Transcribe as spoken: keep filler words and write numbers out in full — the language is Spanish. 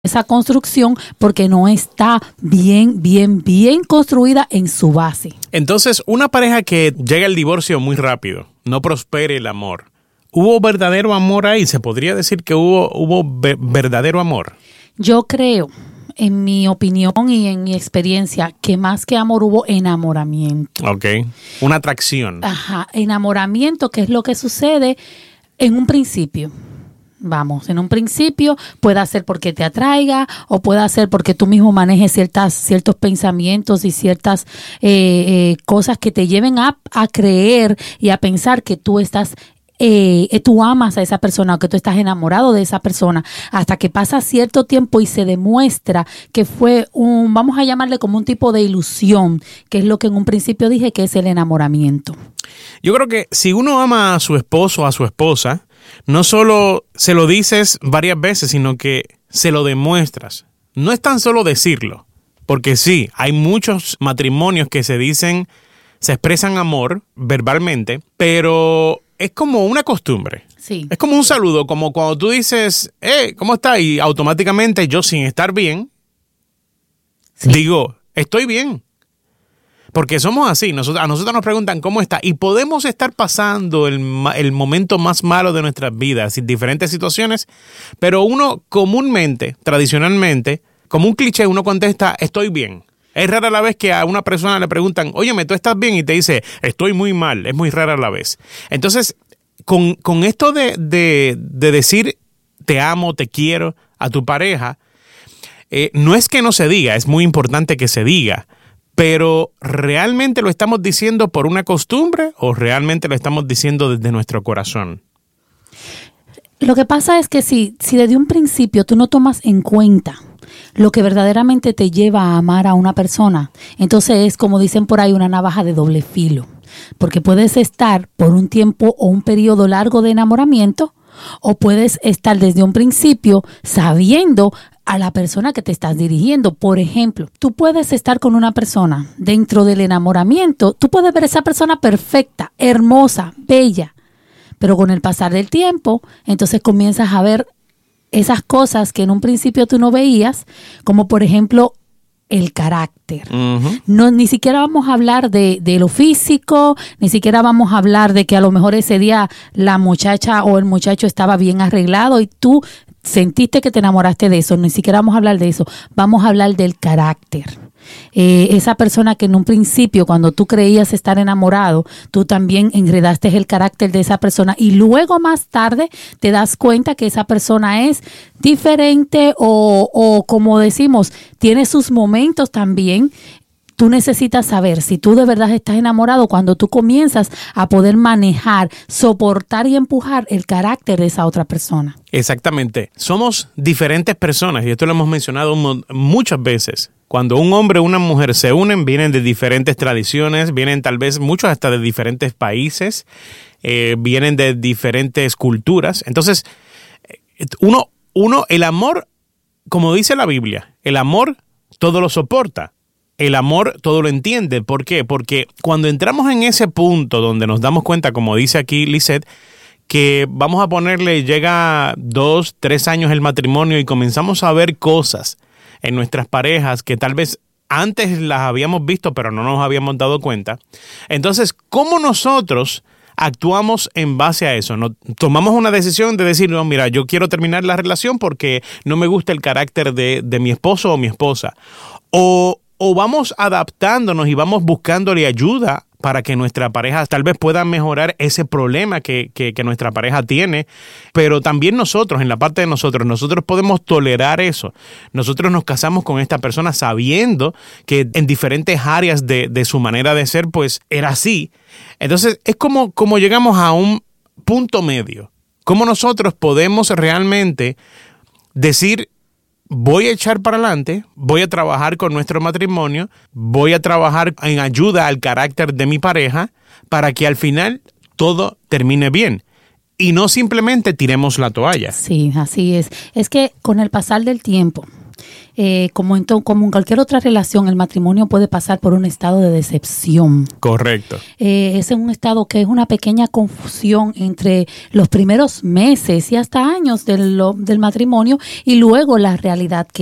esa construcción porque no está bien, bien, bien construida en su base. Entonces, una pareja que llega al divorcio muy rápido, no prospere el amor. ¿Hubo verdadero amor ahí? ¿Se podría decir que hubo, hubo ve- verdadero amor? Yo creo, en mi opinión y en mi experiencia, que más que amor hubo enamoramiento. Ok, una atracción. Ajá, enamoramiento, que es lo que sucede en un principio. Vamos, en un principio puede ser porque te atraiga o puede ser porque tú mismo manejes ciertas, ciertos pensamientos y ciertas eh, eh, cosas que te lleven a, a creer y a pensar que tú estás, eh, tú amas a esa persona o que tú estás enamorado de esa persona hasta que pasa cierto tiempo y se demuestra que fue un, vamos a llamarle como un tipo de ilusión, que es lo que en un principio dije que es el enamoramiento. Yo creo que si uno ama a su esposo o a su esposa, no solo se lo dices varias veces, sino que se lo demuestras. No es tan solo decirlo, porque sí, hay muchos matrimonios que se dicen, se expresan amor verbalmente, pero es como una costumbre. Sí. Es como un saludo, como cuando tú dices, eh, ¿cómo estás? Y automáticamente yo, sin estar bien, sí, digo, estoy bien. Porque somos así, nosotros, a nosotros nos preguntan cómo está y podemos estar pasando el, el momento más malo de nuestras vidas en diferentes situaciones, pero uno comúnmente, tradicionalmente, como un cliché, uno contesta, estoy bien. Es rara la vez que a una persona le preguntan, óyeme, ¿tú estás bien? Y te dice, estoy muy mal. Es muy rara la vez. Entonces, con, con esto de, de, de decir te amo, te quiero a tu pareja, eh, no es que no se diga, es muy importante que se diga. Pero ¿realmente lo estamos diciendo por una costumbre o realmente lo estamos diciendo desde nuestro corazón? Lo que pasa es que si, si desde un principio tú no tomas en cuenta lo que verdaderamente te lleva a amar a una persona, entonces es, como dicen por ahí, una navaja de doble filo. Porque puedes estar por un tiempo o un periodo largo de enamoramiento o puedes estar desde un principio sabiendo a la persona que te estás dirigiendo. Por ejemplo, tú puedes estar con una persona dentro del enamoramiento, tú puedes ver a esa persona perfecta, hermosa, bella, pero con el pasar del tiempo, entonces comienzas a ver esas cosas que en un principio tú no veías, como por ejemplo el carácter. Uh-huh. No, ni siquiera vamos a hablar de, de lo físico, ni siquiera vamos a hablar de que a lo mejor ese día la muchacha o el muchacho estaba bien arreglado y tú sentiste que te enamoraste de eso. Ni siquiera vamos a hablar de eso. Vamos a hablar del carácter. Eh, esa persona que en un principio, cuando tú creías estar enamorado, tú también enredaste el carácter de esa persona y luego más tarde te das cuenta que esa persona es diferente o, o como decimos, tiene sus momentos también. Tú necesitas saber si tú de verdad estás enamorado cuando tú comienzas a poder manejar, soportar y empujar el carácter de esa otra persona. Exactamente. Somos diferentes personas y esto lo hemos mencionado muchas veces. Cuando un hombre o una mujer se unen, vienen de diferentes tradiciones, vienen tal vez muchos hasta de diferentes países, eh, vienen de diferentes culturas. Entonces, uno, uno, el amor, como dice la Biblia, el amor todo lo soporta. El amor todo lo entiende. ¿Por qué? Porque cuando entramos en ese punto donde nos damos cuenta, como dice aquí Lisette, que vamos a ponerle, llega dos, tres años el matrimonio y comenzamos a ver cosas en nuestras parejas que tal vez antes las habíamos visto pero no nos habíamos dado cuenta. Entonces, ¿cómo nosotros actuamos en base a eso? ¿No? Tomamos una decisión de decir, no, mira, yo quiero terminar la relación porque no me gusta el carácter de, de mi esposo o mi esposa. O O vamos adaptándonos y vamos buscándole ayuda para que nuestra pareja tal vez pueda mejorar ese problema que, que, que nuestra pareja tiene. Pero también nosotros, en la parte de nosotros, nosotros podemos tolerar eso. Nosotros nos casamos con esta persona sabiendo que en diferentes áreas de, de su manera de ser, pues era así. Entonces es como, como llegamos a un punto medio. Cómo nosotros podemos realmente decir, voy a echar para adelante, voy a trabajar con nuestro matrimonio, voy a trabajar en ayuda al carácter de mi pareja para que al final todo termine bien y no simplemente tiremos la toalla. Sí, así es. Es que con el pasar del tiempo, eh, como, en to- como en cualquier otra relación, el matrimonio puede pasar por un estado de decepción. Correcto. Eh, es un estado que es una pequeña confusión entre los primeros meses y hasta años del, lo- del matrimonio y luego la realidad que